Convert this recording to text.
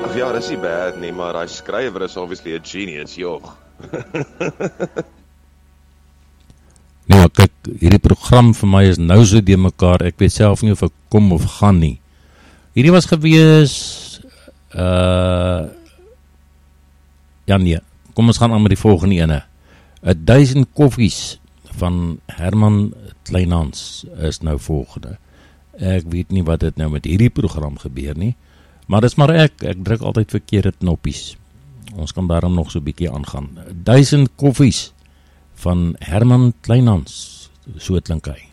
Ag ja, dis nie bad nie, maar hy skrywer is obviously a genius, joh. Nee, kyk, hierdie program vir my is nou so de mekaar, ek weet self nie of ek kom of gaan nie. Hierdie was gewees, ja nee, kom ons gaan aan met die volgende ene. 1000 koffies van Herman Kleinhans is nou volgende. Ek weet nie wat dit nou met hierdie program gebeur nie, maar dis maar ek druk altyd verkeerde knoppies. Ons kan daarom nog so bietjie aangaan. 1000 koffies van Herman Kleinhans, so klink hy.